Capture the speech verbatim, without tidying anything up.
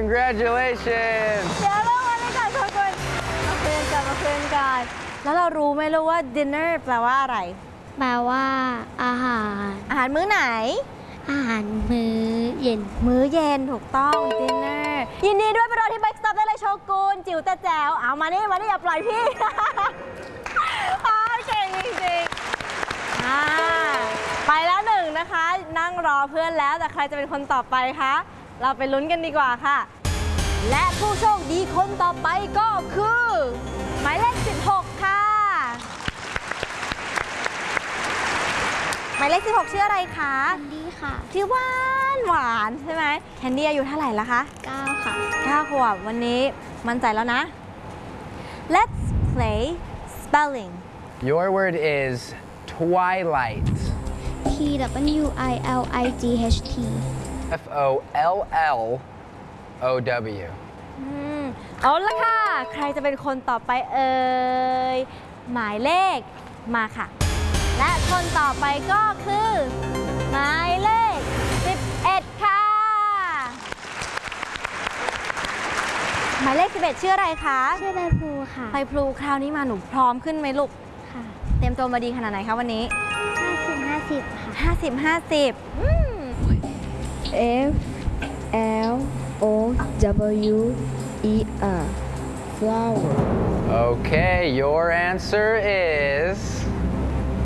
congratulations เดี๋ยวเรามาเลยก่อนทุกคนมาคุยกันมาคุยกันแล้วเรารู้ไหมรู้ว่า dinner แปลว่าอะไรแปลว่าอาหารอาหารมื้อไหนอาหารมื้อเย็นมื้อเย็นถูกต้อง dinner ยินดีด้วยไปรอที่ Bike Stop ได้เลยโชกุนจิ๋วแต่แจ๋วเอามานี่มานี่อย่าปล่อยพี่ เก่งจริงๆไปแล้วหนึ่งนะคะนั่งรอเพื่อนแล้วแต่ใครจะเป็นคนต่อไปคะเราไปลุ้นกันดีกว่าค่ะและผู้โชคดีคนต่อไปก็คือหมายเลขสิบหกค่ะหมายเลขสิบหกชื่ออะไรคะแคนดี้ค่ะชื่อหวานหวานใช่ไหมแคนดี้อายุเท่าไหร่ละคะเก้าค่ะเก้าขวบวันนี้มั่นใจแล้วนะ Let's play spelling Your word is twilight T W I L I G H T F O L L O W อืมเอาละค่ะ ใครจะเป็นคนต่อไปเอ่ยหมายเลขมาค่ะ และคนต่อไปก็คือหมายเลขสิบเอ็ดค่ะหมายเลขสิบเอ็ดชื่ออะไรคะชื่อใบพลูค่ะใบพลูคราวนี้มาหนูพร้อมขึ้นไหมลูกค่ะเตรียมตัวมาดีขนาดไหนคะวันนี้ห้าสิบห้าสิบค่ะห้าสิบห้าสิบ F L O W E R flower Okay your answer is